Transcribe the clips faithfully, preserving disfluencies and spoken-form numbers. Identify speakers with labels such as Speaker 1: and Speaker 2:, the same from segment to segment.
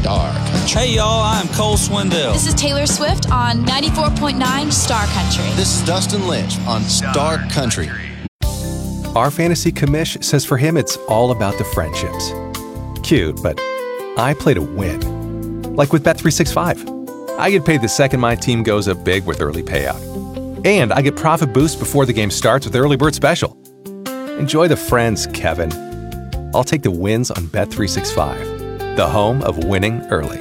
Speaker 1: Star Country.
Speaker 2: Hey, y'all, I'm Cole Swindell.
Speaker 3: This is Taylor Swift on ninety-four point nine Star Country.
Speaker 1: This is Dustin Lynch on Star Country.
Speaker 4: Our fantasy commish says for him it's all about the friendships. Cute, but I play to win. Like with Bet three sixty-five. I get paid the second my team goes up big with early payout. And I get profit boost before the game starts with Early Bird Special. Enjoy the friends, Kevin. I'll take the wins on Bet three sixty-five, the home of winning early.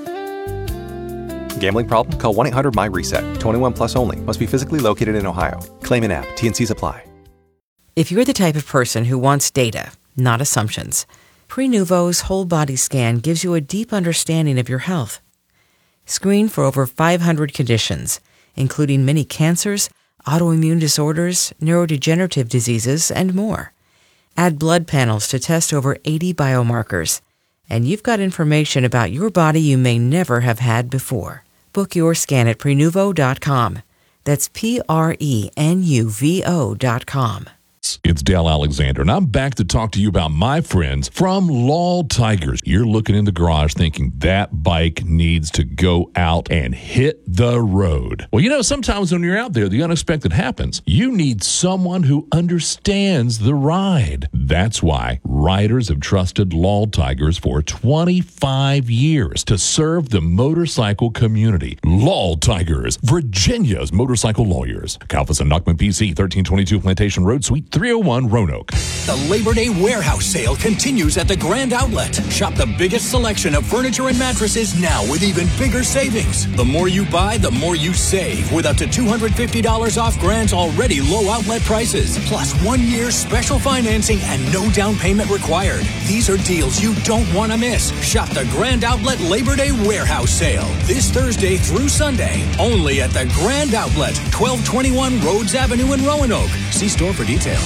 Speaker 4: Gambling problem? Call one eight hundred M Y reset. twenty-one plus only. Must be physically located in Ohio. Claim in app. T and Cs apply.
Speaker 5: If you're the type of person who wants data, not assumptions, Prenuvo's whole body scan gives you a deep understanding of your health. Screen for over five hundred conditions, including many cancers, autoimmune disorders, neurodegenerative diseases, and more. Add blood panels to test over eighty biomarkers, and you've got information about your body you may never have had before. Book your scan at Prenuvo dot com. That's P R E N U V O dot com.
Speaker 6: It's Dale Alexander, and I'm back to talk to you about my friends from Lal Tigers. You're looking in the garage thinking that bike needs to go out and hit the road. Well, you know, sometimes when you're out there, the unexpected happens. You need someone who understands the ride. That's why riders have trusted Lal Tigers for twenty-five years to serve the motorcycle community. Lal Tigers, Virginia's motorcycle lawyers. Kalfas and Nachman P C, thirteen twenty-two Plantation Road, Suite three oh one, Roanoke.
Speaker 7: The Labor Day warehouse sale continues at the Grand Outlet. Shop the biggest selection of furniture and mattresses now with even bigger savings. The more you buy, the more you save, with up to two hundred fifty dollars off Grand's already low outlet prices, plus one year special financing and no down payment required. These are deals you don't want to miss. Shop the Grand Outlet Labor Day warehouse sale this Thursday through Sunday, only at the Grand Outlet, twelve twenty-one Rhodes Avenue in Roanoke. See store for details.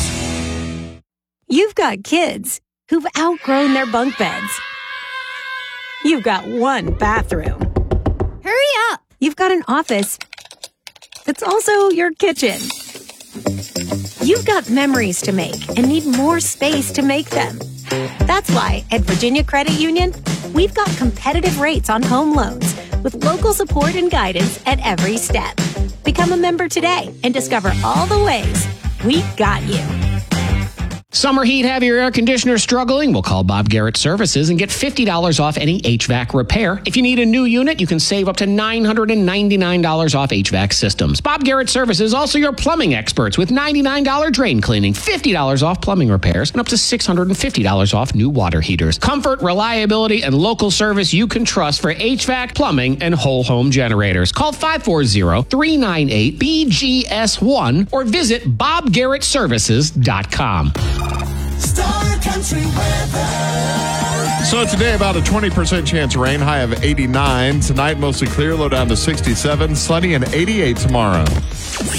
Speaker 8: You've got kids who've outgrown their bunk beds. You've got one bathroom.
Speaker 3: Hurry up!
Speaker 8: You've got an office that's also your kitchen. You've got memories to make and need more space to make them. That's why at Virginia Credit Union, we've got competitive rates on home loans with local support and guidance at every step. Become a member today and discover all the ways we got you.
Speaker 9: Summer heat, have your air conditioner struggling? We'll call Bob Garrett Services and get fifty dollars off any H V A C repair. If you need a new unit, you can save up to nine hundred ninety-nine dollars off H V A C systems. Bob Garrett Services, also your plumbing experts with ninety-nine dollars drain cleaning, fifty dollars off plumbing repairs, and up to six hundred fifty dollars off new water heaters. Comfort, reliability, and local service you can trust for H V A C, plumbing, and whole home generators. Call five four zero, three nine eight, B G S one or visit bob garrett services dot com.
Speaker 10: Star Country weather.
Speaker 11: So today, about a twenty percent chance of rain, high of eighty-nine. Tonight, mostly clear, low down to sixty-seven. Sunny and eighty-eight tomorrow.